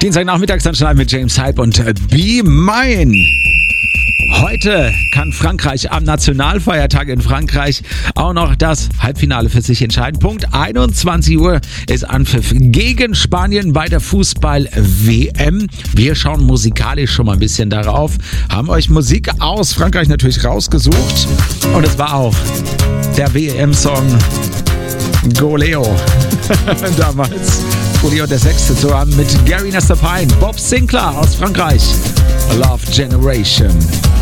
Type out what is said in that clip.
Dienstagnachmittag Sunshine mit James Hype und Be Mine. Heute kann Frankreich am Nationalfeiertag in Frankreich auch noch das Halbfinale für sich entscheiden. Punkt 21 Uhr ist Anpfiff gegen Spanien bei der Fußball-WM. Wir schauen musikalisch schon mal ein bisschen darauf, haben euch Musik aus Frankreich natürlich rausgesucht. Und es war auch der WM-Song Goleo damals. Goleo der Sechste zusammen mit Gary Nestor Pine, Bob Sinclair aus Frankreich. Love Generation.